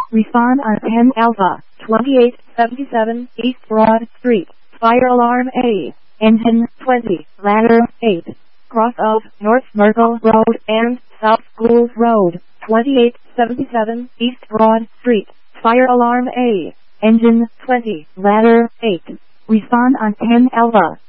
Respond on 10 Alpha, 2877 East Broad Street. Fire alarm A. Engine 20, ladder 8. Cross of North Myrtle Road and South Schools Road, 2877 East Broad Street. Fire alarm A. Engine 20, ladder 8. Respond on 10 Alpha.